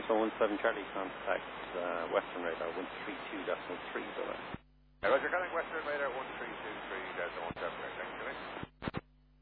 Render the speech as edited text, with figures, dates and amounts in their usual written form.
17 Charlie, contact Western Radar 132.3. Roger, calling Western Radar 132.